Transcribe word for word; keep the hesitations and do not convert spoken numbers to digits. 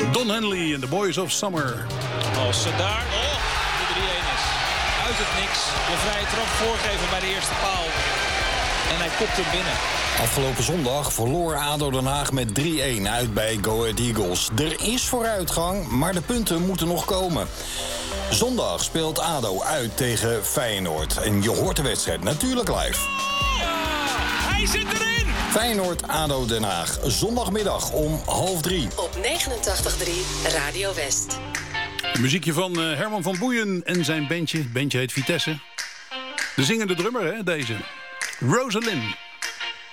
Don Henley en The Boys of Summer. Als ze daar oh, de drie-een is. Uit het niks. De vrije trap voorgeven bij de eerste paal. En hij kopt hem binnen. Afgelopen zondag verloor A D O Den Haag met drie-een uit bij Go Ahead Eagles. Er is vooruitgang, maar de punten moeten nog komen. Zondag speelt A D O uit tegen Feyenoord. En je hoort de wedstrijd natuurlijk live. Ja, hij zit erin! Feyenoord-A D O Den Haag. Zondagmiddag om half drie. Op negenentachtig komma drie Radio West. Een muziekje van uh, Herman van Boeien en zijn bandje. Het bandje heet Vitesse. De zingende drummer, hè, deze. Rosalind.